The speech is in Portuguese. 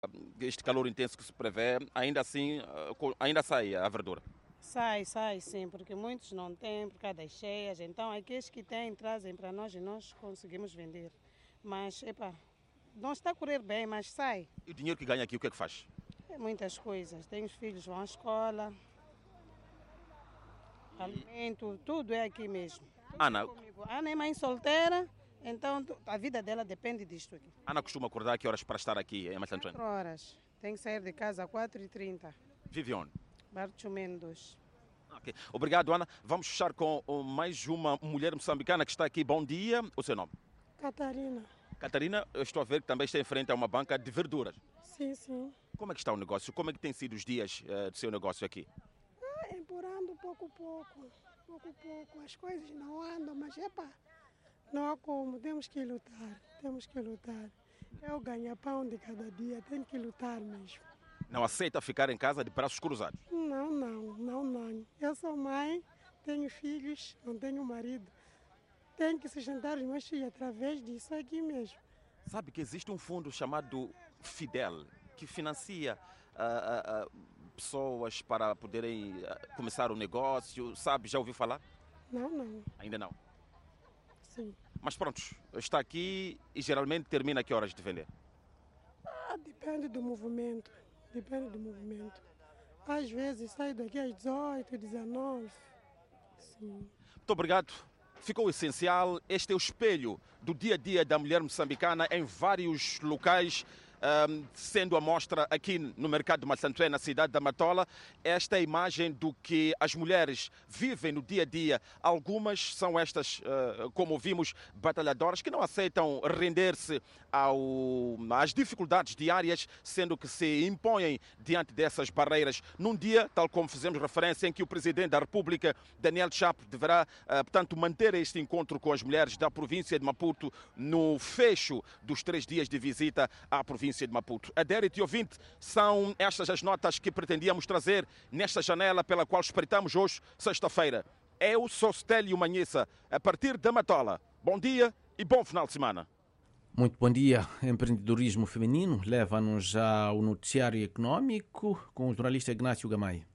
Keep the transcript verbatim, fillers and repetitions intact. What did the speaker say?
este calor intenso que se prevê, ainda assim, eh, co- ainda sai a verdura. Sai, sai sim, porque muitos não têm por causa das cheias. Então, aqueles que têm trazem para nós e nós conseguimos vender. Mas, epa, não está a correr bem, mas sai. E o dinheiro que ganha aqui, o que é que faz? É muitas coisas. Tem os filhos vão à escola, alimento, tudo é aqui mesmo. Ana, Comigo. A Ana é mãe solteira, então tu- a vida dela depende disto aqui. Ana costuma acordar a que horas para estar aqui em Maçantran? Quatro horas. Tem que sair de casa às quatro e trinta. Vive onde? Bartolomeu dois. Ok. Obrigado, Ana. Vamos fechar com oh, mais uma mulher moçambicana que está aqui. Bom dia. O seu nome? Catarina. Catarina, eu estou a ver que também está em frente a uma banca de verduras. Sim, sim. Como é que está o negócio? Como é que tem sido os dias eh, do seu negócio aqui? Ah, empurrando pouco a pouco. Pouco a pouco. As coisas não andam, mas epa, não há como. Temos que lutar. Temos que lutar. Eu ganho pão de cada dia. Tenho que lutar mesmo. Não aceita ficar em casa de braços cruzados? Não, não, não, não. Eu sou mãe, tenho filhos, não tenho marido. Tenho que sustentar os meus filhos através disso aqui mesmo. Sabe que existe um fundo chamado Fidel, que financia ah, ah, ah, pessoas para poderem ah, começar o negócio. Sabe, já ouviu falar? Não, não. Ainda não. Sim. Mas pronto, está aqui e geralmente termina a que horas de vender? Ah, depende do movimento. Depende do movimento. Às vezes saio daqui às dezoito, dezenove. Sim. Muito obrigado. Ficou essencial. Este é o espelho do dia a dia da mulher moçambicana em vários locais, ahm, sendo a mostra aqui no mercado de Maçantué, na cidade da Matola. Esta é a imagem do que as mulheres vivem no dia a dia. Algumas são estas, ah, como vimos, batalhadoras que não aceitam render-se ao- às dificuldades diárias, sendo que se impõem diante dessas barreiras. Num dia, tal como fizemos referência, em que o Presidente da República, Daniel Chapo, deverá, ah, portanto, manter este encontro com as mulheres da província de Maputo no fecho dos três dias de visita à província de Maputo. Adérito e ouvinte, são estas as notas que pretendíamos trazer nesta janela pela qual espreitamos hoje, sexta-feira. Eu sou Stélio Manhissa, a partir da Matola. Bom dia e bom final de semana. Muito bom dia. Empreendedorismo feminino leva-nos ao noticiário econômico com o jornalista Ignácio Gamay.